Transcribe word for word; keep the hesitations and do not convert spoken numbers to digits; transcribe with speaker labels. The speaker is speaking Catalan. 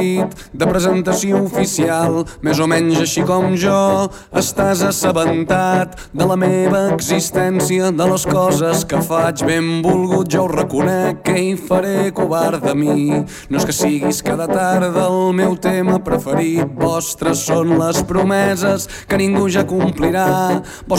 Speaker 1: de presentació oficial, més o menys així com jo. Estàs assabentat de la meva existència, de les coses que faig, benvolgut, jo ho reconec, què hi faré, covard de mi. No és que siguis cada tarda el meu tema preferit, vostres són les promeses que ningú ja complirà, vostres